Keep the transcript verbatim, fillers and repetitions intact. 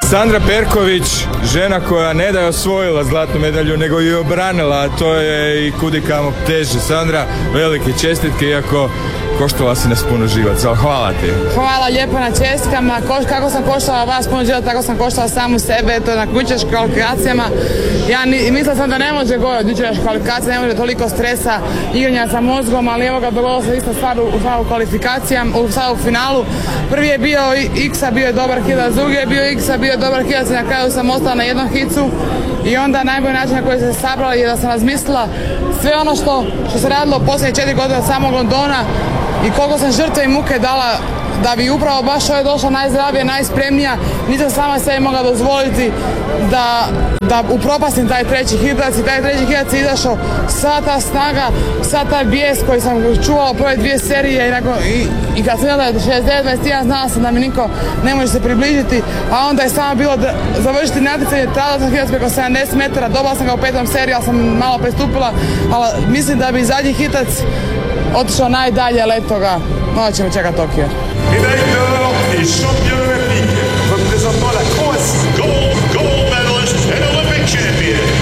Sandra Perković, žena koja ne da je osvojila zlatnu medalju, nego ju je obranila, a to je i kudikamo teže. Sandra, velike čestitke, iako koštala si nas puno živaca, ali hvala ti. Hvala lijepo na čestitkama. Kako sam koštala vas puno živaca, tako sam koštala samu sebe, to na jučerašnjim kvalifikacijama. Ja mislila sam da ne može gore od jučerašnjih kvalifikacija, ne može toliko stresa, igranja sa mozgom, ali evo ga, dogodilo se isto stvar u, u kvalifikacijama, u, u finalu. Prvi je bio X-a, bio je dobar hilac, drugi je bio X-a, bio je dobar hilac i na kraju sam ostala na jednom hicu. I onda najbolji način na koji se sabrala je da sam razmislila sve ono što, što se radilo posljednje četiri godine od samog Londona i koliko sam žrtve i muke dala da bi upravo baš ovo došla najzdravija, najspremnija. Nisam sama sebi mogla dozvoliti da, da upropastim taj treći hilac i taj treći hilac je izašao sva ta snaga, sva taj bijes koji sam čuvala u prve dvije serije i, nakon, i, i kad sam gledala šezdeset devet dvadeset jedan znala sam da mi niko ne može se približiti, a onda je samo bilo da završiti natjecanje, trala sam hilac preko sedamdeset metara, dobila sam ga u petom seriji, ali sam malo prestupila, ali mislim da bi zadnji hitac otišao najdalje, ali eto ga, onda ćemo čekati Tokio. Médaille d'or et championne olympique, représentant la Croatie, gold, gold medalist and Olympic champion.